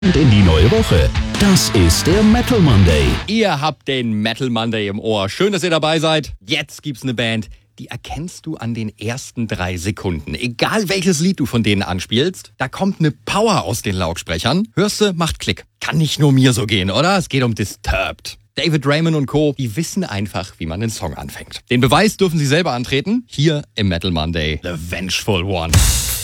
Und in die neue Woche. Das ist der Metal Monday. Ihr habt den Metal Monday im Ohr. Schön, dass ihr dabei seid. Jetzt gibt's eine Band, die erkennst du an den ersten 3 Sekunden. Egal welches Lied du von denen anspielst, da kommt eine Power aus den Lautsprechern. Hörst du, macht Klick. Kann nicht nur mir so gehen, oder? Es geht um Disturbed. David Raymond und Co., die wissen einfach, wie man einen Song anfängt. Den Beweis dürfen sie selber antreten. Hier im Metal Monday, The Vengeful One.